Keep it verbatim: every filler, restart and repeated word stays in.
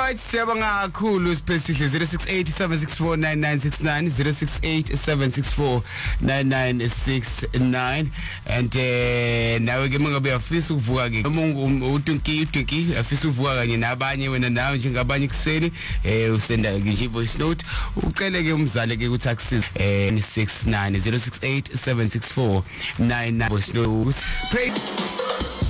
Alright, siyabonga kakhulu Sipesihle zero six eight seven six four nine nine six nine zero six eight seven six four nine nine six nine and eh nawe ke mangabe afisa ukuvuka ke noma uTunki uTunki afisa ukuvuka kanye nabanye wena nawe njengabanye kuseni eh usenda ke nje voice note ucele ke umzali ke ukuthi akusize eh six nine zero six eight seven six four nine nine voice note.